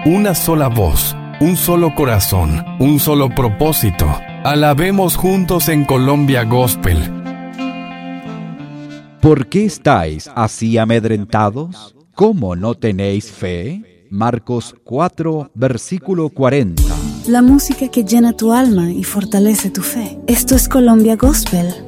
una sola voz, un solo corazón, un solo propósito. Alabemos juntos en Colombia Gospel. ¿Por qué estáis así amedrentados? ¿Cómo no tenéis fe? Marcos 4, versículo 40. La música que llena tu alma y fortalece tu fe. Esto es Colombia Gospel